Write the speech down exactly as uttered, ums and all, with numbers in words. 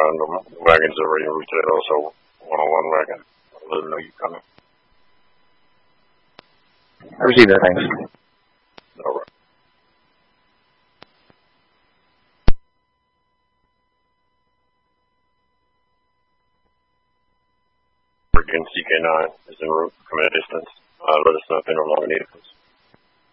uh, the wagons are already en route today, also one oh one wagon. I'll let them know you're coming. I received that, thanks. All right. Again, C K nine is en route, command distance. Uh, let us know if they're no longer needed, please.